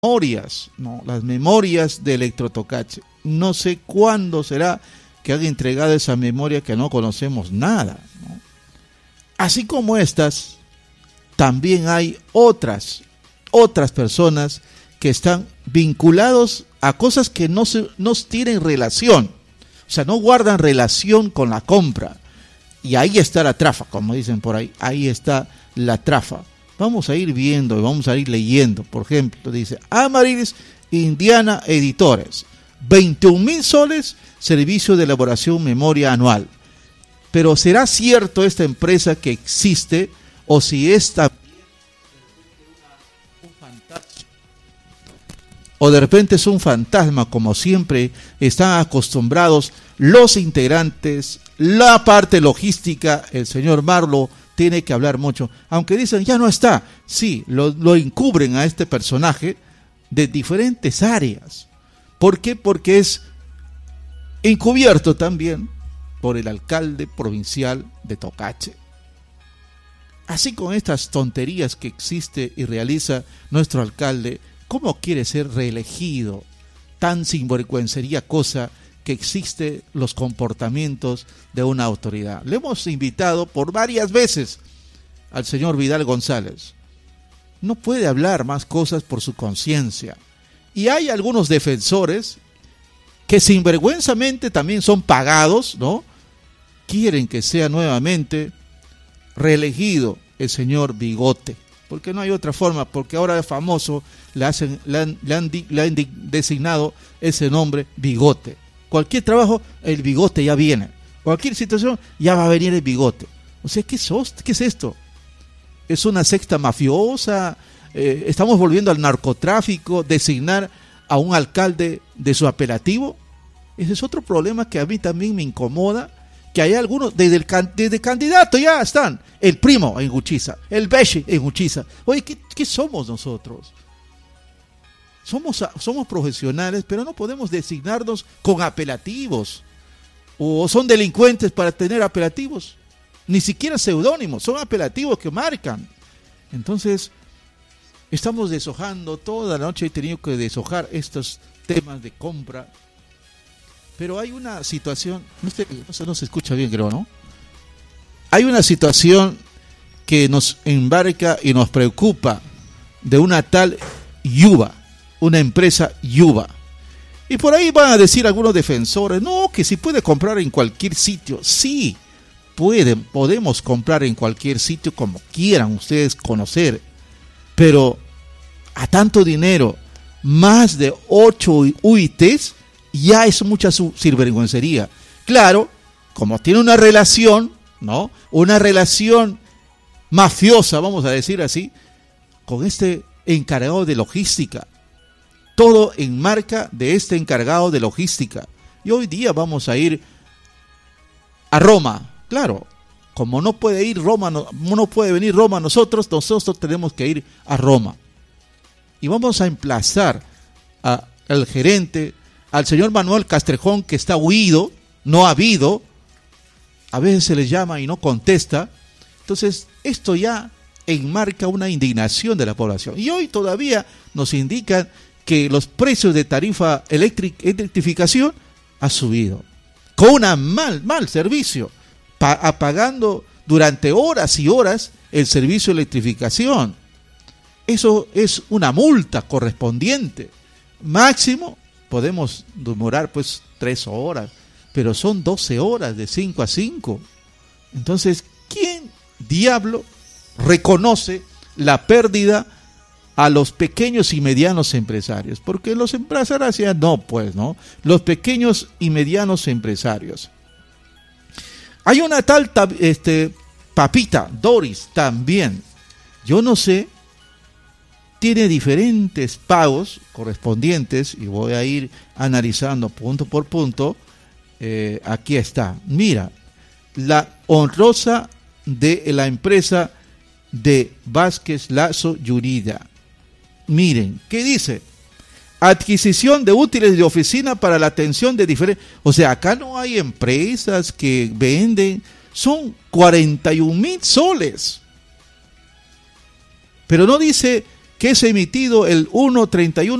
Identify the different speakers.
Speaker 1: memorias, ¿no? Las memorias de Electrotocache. No sé cuándo será que han entregado esa memoria que no conocemos nada, ¿no? Así como estas, también hay otras personas que están vinculados a cosas que no tienen relación, o sea, no guardan relación con la compra. Y ahí está la trafa, como dicen por ahí está la trafa. Vamos a ir viendo y vamos a ir leyendo. Por ejemplo, dice Amarilis Indiana Editores, 21,000 soles, servicio de elaboración memoria anual. Pero ¿será cierto esta empresa que existe o si esta o de repente es un fantasma, como siempre están acostumbrados los integrantes, la parte logística? El señor Marlo tiene que hablar mucho, aunque dicen ya no está. Sí, lo encubren a este personaje de diferentes áreas. ¿Por qué? Porque es encubierto también por el alcalde provincial de Tocache. Así, con estas tonterías que existe y realiza nuestro alcalde, ¿cómo quiere ser reelegido? Tan sinvergüencería cosa que existe los comportamientos de una autoridad. Le hemos invitado por varias veces al señor Vidal González. No puede hablar más cosas por su conciencia. Y hay algunos defensores que sinvergüenzamente también son pagados, ¿no? Quieren que sea nuevamente reelegido el señor Bigote, porque no hay otra forma, porque ahora es famoso, le han designado ese nombre, Bigote. Cualquier trabajo, el Bigote ya viene. Cualquier situación, ya va a venir el Bigote. O sea, ¿qué es esto? ¿Es una secta mafiosa? ¿Estamos volviendo al narcotráfico? ¿Designar a un alcalde de su apelativo? Ese es otro problema que a mí también me incomoda, que hay algunos, desde candidato ya están, el primo en Uchiza, el Beche en Uchiza. Oye, ¿qué somos nosotros? Somos profesionales, pero no podemos designarnos con apelativos. ¿O son delincuentes para tener apelativos? Ni siquiera seudónimos, son apelativos que marcan. Entonces, estamos deshojando toda la noche, he tenido que deshojar estos temas de compra. Pero hay una situación, no se escucha bien, creo, ¿no? Hay una situación que nos embarca y nos preocupa de una tal Yuba, una empresa Yuba. Y por ahí van a decir algunos defensores, no, que si puede comprar en cualquier sitio. Sí, podemos comprar en cualquier sitio como quieran ustedes conocer, pero a tanto dinero, más de 8 UITs, ya es mucha sinvergüencería. Claro, como tiene una relación, ¿no? Una relación mafiosa, vamos a decir así, con este encargado de logística. Todo enmarca de este encargado de logística. Y hoy día vamos a ir a Roma. Claro, como no puede ir Roma, no puede venir Roma nosotros tenemos que ir a Roma. Y vamos a emplazar al gerente, al señor Manuel Castrejón, que está huido, no ha habido, a veces se le llama y no contesta. Entonces, esto ya enmarca una indignación de la población. Y hoy todavía nos indican que los precios de tarifa electrificación ha subido, con una mal servicio, apagando durante horas y horas el servicio de electrificación. Eso es una multa correspondiente. Máximo podemos demorar pues 3 horas, pero son 12 horas de 5 a 5. Entonces, ¿quién diablo reconoce la pérdida a los pequeños y medianos empresarios? Porque los empresarios ya no, los pequeños y medianos empresarios. Hay una tal Papita Doris también, yo no sé, tiene diferentes pagos correspondientes y voy a ir analizando punto por punto. Aquí está, mira, la honrosa de la empresa de Vázquez Lazo Yurida. Miren, ¿qué dice? Adquisición de útiles de oficina para la atención de diferentes... O sea, acá no hay empresas que venden, son 41,000 soles. Pero no dice que es emitido el 1/31